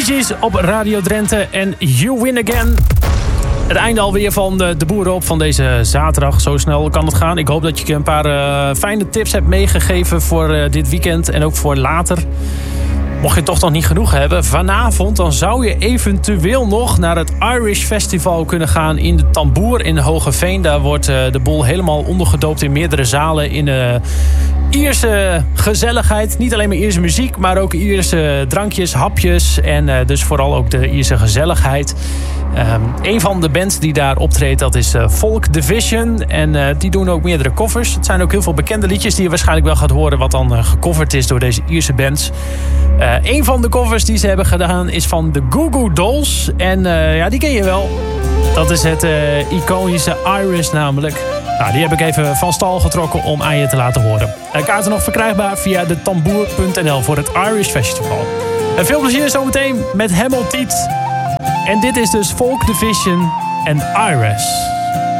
Bee Gees op Radio Drenthe en You Win Again. Het einde alweer van de Boeren op van deze zaterdag. Zo snel kan het gaan. Ik hoop dat je een paar fijne tips hebt meegegeven voor dit weekend en ook voor later. Mocht je toch nog niet genoeg hebben, vanavond dan zou je eventueel nog naar het Irish Festival kunnen gaan in de Tamboer in Hogeveen. Daar wordt de boel helemaal ondergedoopt in meerdere zalen in Ierse gezelligheid. Niet alleen maar Ierse muziek, maar ook Ierse drankjes, hapjes en dus vooral ook de Ierse gezelligheid. Een van de bands die daar optreedt, dat is Folk Division. En die doen ook meerdere covers. Het zijn ook heel veel bekende liedjes die je waarschijnlijk wel gaat horen wat dan gecoverd is door deze Ierse bands. Een van de covers die ze hebben gedaan is van de Goo Goo Dolls. En ja, die ken je wel. Dat is het iconische Iris namelijk. Nou, die heb ik even van stal getrokken om aan je te laten horen. Kaarten nog verkrijgbaar via de tamboer.nl voor het Irish Festival. En veel plezier zometeen met Hamiltiet. En dit is dus Folk Division en Iris.